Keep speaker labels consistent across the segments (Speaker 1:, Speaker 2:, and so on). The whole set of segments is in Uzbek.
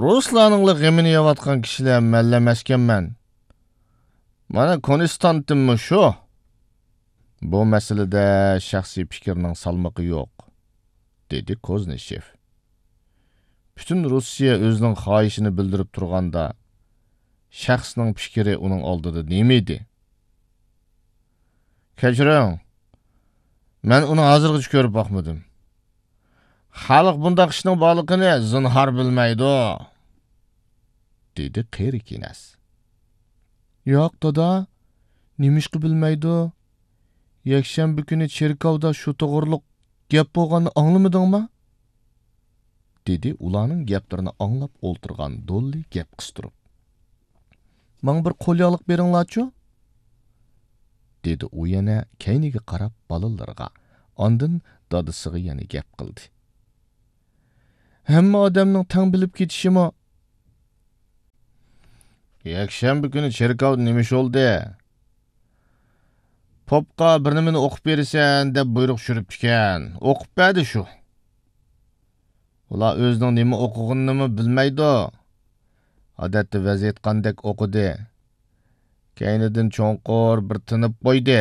Speaker 1: Ruslarningli g'imini yeyotgan kishilar mallamaskanman. Mana Konstantinmi shu? Bu masalada shaxsiy fikrning salmoqi yo'q, dedi Koznishev. Bütün Rossiya o'zining xohishini bildirib turganda, shaxsning fikri uning oldida nima edi? Kechiring, men uni hozirgacha ko'rib boqmadim. Xalq bundaq ishning borligini zinhor bilmaydi, dedi Qerikinas. Yo'q, dada, nimishqi bilmaydi? Yakshanba kuni cherkovda shu to'g'riliq gap bo'lganini anglamadingmi? Dedi ularning gaplarini anglab o'ltirgan Dolly gap qistirib. "Menga bir qo'lyoliq beringlarchi?" dedi u yana kayniga qarab bolalarga, ondan dadisiga yana gap qildi. "Hamma odamning tang bilib ketishimi? Yakshanba kuni cherkovda nima bo'ldi? Popqa bir nimani o'qib berasan deb buyruq tushiribdi ekan. O'qib berdi shu. Ular o'zining nima o'qiganini bilmaydi. Odatda vaziyat qandak o'qidi. Kaynidan cho'nqur bir tinib qo'ydi",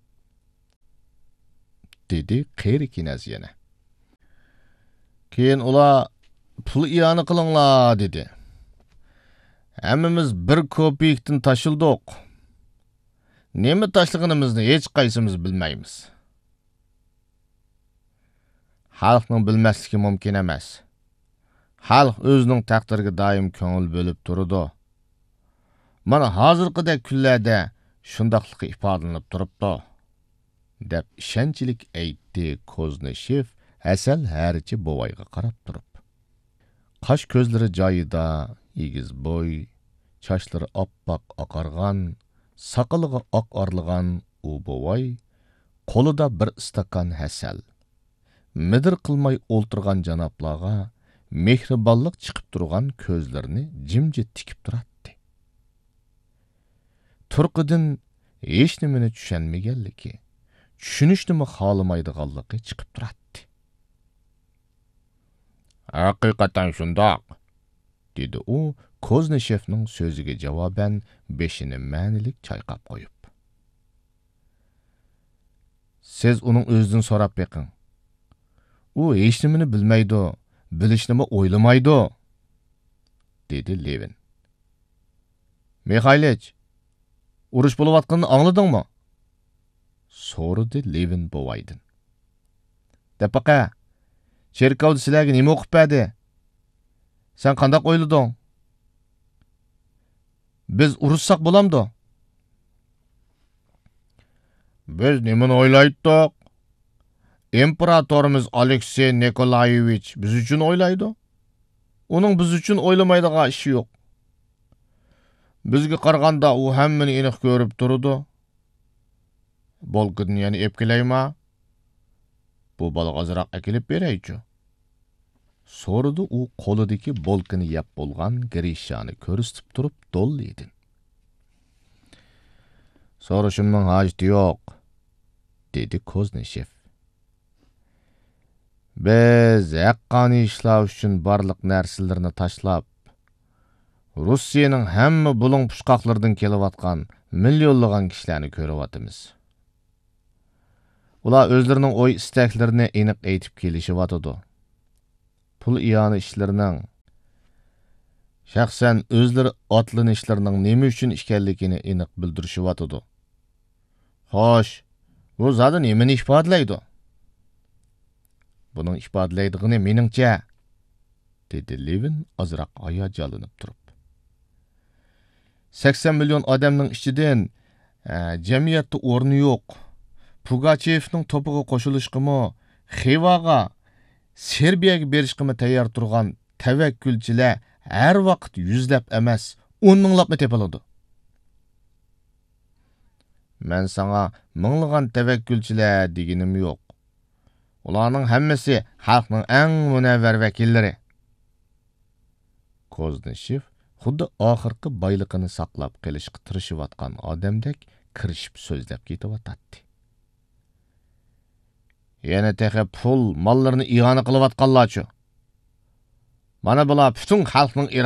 Speaker 1: dedi Qerikinas yana. Keyin ular pul iyoni qilinglar dedi. Hammamiz bir kopiyikdan tashildik. Nima tashlaganimizni hech qaysimiz bilmaymiz. Xalqning bilmasligi mumkin emas. Xalq o'zining taqdiriga doim ko'ngil bo'lib turadi. Mana hozirgidek kunlarda shundaqligi ifodalanib turibdi, deb ishonchlik aytdi Koznishev asal harichi bovayga qarab turib. Qosh ko'zlari joyida, egiz bo'y, sochlari oppoq oqargan, soqoliga oq orligan u bovay qo'lida bir istakan hasal. Midir qilmay o'ltirgan janoblarga mehribonlik chiqib turgan ko'zlarini jimjit tikib turadi. Turqidan hech nimani tushunmaganligi, tushunishni xohlamaydiganligi chiqib turadi. "Haqiqatan shundoq", dedi u Koznishevning so'ziga javoban beshini ma'nilik chayqab qo'yib. "Siz uning o'zidan so'rab beqing. U hech nimani bilmaydi, bilishni o'ylamaydi", dedi Levin. "Mikhailich, urush bo'layotganini angladingmi?" so'radi Levin bovaydan. "Dapaqa, cherkovda sizlarga nima o'qib berdi? Sen qanday o'ylading? Biz urushsak bo'lamdi?" "Biz nimani o'ylaydik? İmparatorimiz Aleksey Nikolayevich biz uchun o'ylaydi. Uning biz uchun o'ylamaydigan ishi yo'q. Bizga qaraganda u hammani aniq ko'rib turadi. Bolkidni yana ep kelaymi? Bu baliq azroq akilib beraychi?" so'radi u qo'lidagi bolkini yap bo'lgan Grishani ko'rsatib turib Dollydan. "So'rashimning hojati yo'q", dedi Koznishev. "Biz haqqoniy ishlar uchun barliq narsalarni tashlab, Rossiyaning hamma bulung pushqoqlaridan kelayotgan millionlagan kishilarni ko'ryapmiz. Ular o'zlarining o'y istaklarini aniq aytib kelishyapti. Pul iyoni ishlarining, shaxsan o'zlari otlanishlarining nima uchun ekanligini aniq bildirishyapti. Xo'sh, bu zodi nimani ifodalaydi? Buning ifodalaydigini meningcha", dedi Levin ozroq hayajonlanib turib. 80 million odamning ichidan jamiyatda o'rni yo'q. Pugachevning to'piga qo'shilishqimi, Xivaga, Serbiyaga berishqimi tayyor turgan tavakkulchilar har vaqt yuzlab emas, 10 minglabni tepiladi. Men sana minglagan tavakkulchilar deganim yo'q. Ularning hammasi xalqning eng munavvar vakillari. Koznishev xuddi oxirgi boyligini saqlab qilishga tirishayotgan odamdek kirishib so'zlab ketyapti. "Yana texe pul, mollarni iyona qilayotganlarchi? Mana bular bütün xalqning